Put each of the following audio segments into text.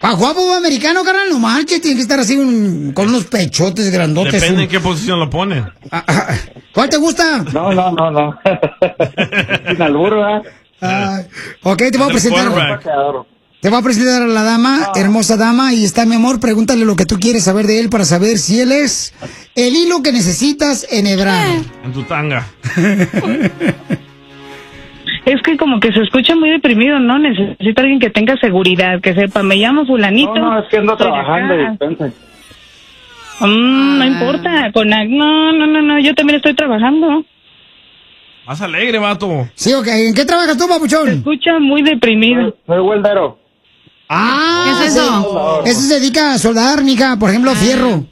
Pa' jugar fútbol americano, carnal, no manches, tiene que estar así con unos pechotes grandotes. Depende en qué posición lo ponen. ¿Cuál te gusta? No. Sin albur, ¿verdad? Ok, te voy a presentar. Te voy a presentar a la dama, hermosa dama, y está mi amor, pregúntale lo que tú quieres saber de él para saber si él es el hilo que necesitas enhebrar. En tu tanga. Es que como que se escucha muy deprimido, ¿no? Necesito alguien que tenga seguridad, que sepa, me llamo fulanito. No, es que ando trabajando, dispensa. No importa, no, yo también estoy trabajando. Más alegre, vato. Sí, ok, ¿en qué trabajas tú, papuchón? Se escucha muy deprimido. Soy weldero. ¿Qué es eso? Eso se dedica a soldar, mija, por ejemplo, fierro.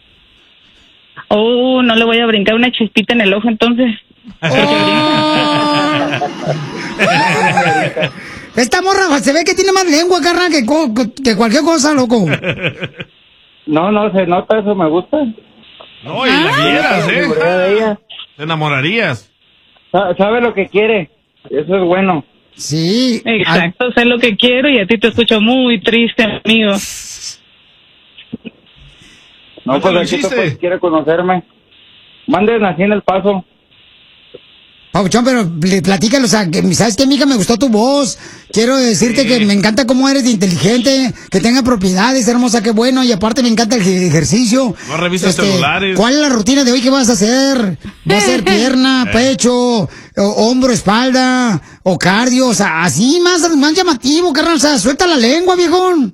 Oh, no le voy a brincar una chispita en el ojo, entonces. Esta morra se ve que tiene más lengua, carnal, que cualquier cosa, loco. No, se nota, eso me gusta. No, y la vieras, Te enamorarías. Sabe lo que quiere, eso es bueno. Sí. Exacto, sé lo que quiero y a ti te escucho muy triste, amigo. No, pues aquí pues quiere conocerme. Manden así en El Paso. Papuchón, pero platícalo, o sea, que, ¿sabes qué, mija? Me gustó tu voz. Quiero decirte que me encanta cómo eres de inteligente, que tenga propiedades, hermosa, qué bueno. Y aparte me encanta el ejercicio. No revisas celulares. ¿Cuál es la rutina de hoy que vas a hacer? ¿Va a ser pierna, pecho, hombro, espalda, o cardio? O sea, así más llamativo, carnal. O sea, suelta la lengua, viejón.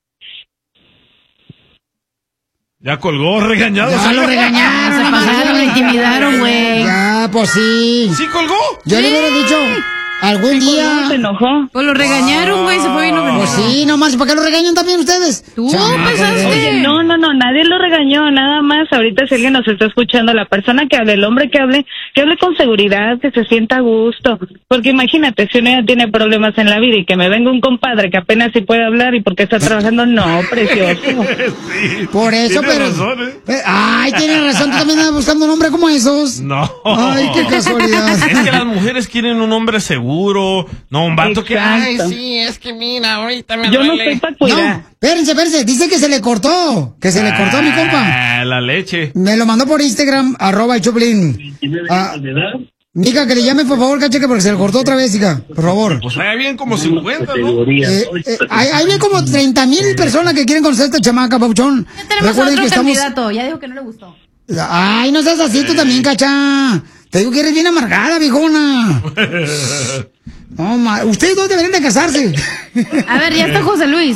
Ya colgó, regañado. Ya lo regañaron. Se pasaron, lo intimidaron, güey. Ya, pues sí. ¿Sí colgó? Yo le hubiera dicho, algún día... ¿Se enojó? Pues lo regañaron, güey, se fue y no Pues sí, nomás, ¿para qué lo regañan también ustedes? Tú pensaste. Oye, no, nadie lo regañó, nada más. Ahorita si alguien nos está escuchando, la persona que hable, el hombre que hable con seguridad, que se sienta a gusto. Porque imagínate, si uno ya tiene problemas en la vida y que me venga un compadre que apenas si puede hablar y porque está trabajando, no, precioso. Sí, por eso, tiene pero... razón, Ay, tienes razón, tú también andas buscando un hombre como esos. No. Ay, qué casualidad. Es que las mujeres quieren un hombre seguro, no un vato que... Ay, Exacto. sí, es que mira, ahorita me Yo no duele. estoy para cuidar. No, espérense, dice que se le cortó. Que se le cortó a mi compa. La leche. Me lo mandó por Instagram, @el_choplin. Diga que le llame, por favor, cacheque, porque se le cortó otra vez, hija. Por favor. Pues hay bien como 50, ¿no? Hay bien como 30,000 personas que quieren conocer a esta chamaca, papuchón. Ya tenemos Recuerden otro que estamos... candidato, ya dijo que no le gustó. Ay, no seas así tú también, cacha. Te digo que eres bien amargada, viejona. No, ustedes dos deberían de casarse. A ver, ya está José Luis.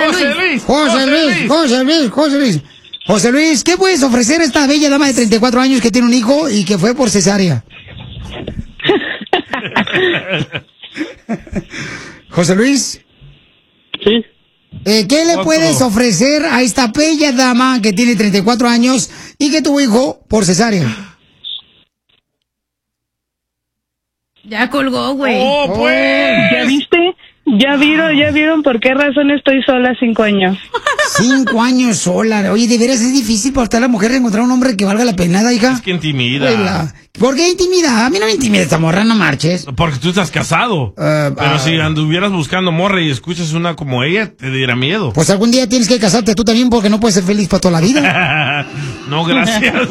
José Luis, ¿qué puedes ofrecer a esta bella dama de 34 años que tiene un hijo y que fue por cesárea? José Luis. Sí. ¿Qué le puedes ofrecer a esta bella dama que tiene 34 años y que tuvo hijo por cesárea? Ya colgó, güey. ¡Oh, pues! ¿Ya viste? ¿Ya vieron por qué razón estoy sola 5 años? 5 años sola. Oye, de veras es difícil para la mujer encontrar un hombre que valga la pena, hija. Es que intimida. ¿Por qué intimida? A mí no me intimida esta morra, no marches. Porque tú estás casado. Pero si anduvieras buscando morra y escuchas una como ella, te diera miedo. Pues algún día tienes que casarte tú también porque no puedes ser feliz para toda la vida. No, gracias.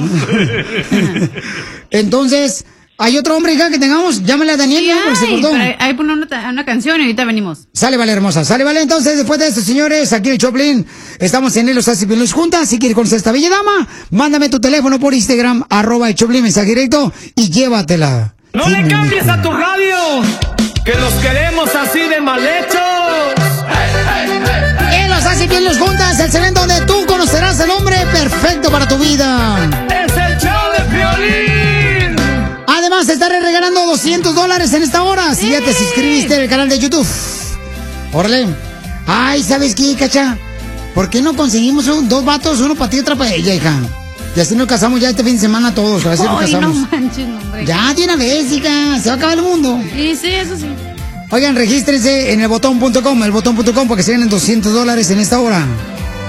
Entonces, ¿hay otro hombre, hija, que tengamos? Llámale a Daniel, Sí, porque se cortó. ahí pone una canción y ahorita venimos. Sale, vale, hermosa. Sale, vale. Entonces, después de esto, señores, aquí en el Choplin, estamos en Los Haces Bien Los Juntas. Si quieres conocer a esta bella dama, mándame tu teléfono por Instagram, @el Choplin, mensaje directo, y llévatela. No le cambies a tu radio, que los queremos así de mal hechos. En Los Haces Bien Los Juntas, el segmento donde tú conocerás al hombre perfecto para tu vida. Es el show de Piolín. Además, te estaré regalando $200 en esta hora si ya te suscribiste al canal de YouTube. Órale. Ay, ¿sabes qué, cacha? ¿Por qué no conseguimos dos vatos, uno para ti y otro para ella, hija? Y así nos casamos ya este fin de semana todos. A ver si nos Ay, casamos. no manches, no, hombre. Ya de una vez, hija. Se va a acabar el mundo. Sí, eso sí. Oigan, regístrense en elbotón.com, elbotón.com, porque se ganan $200 en esta hora.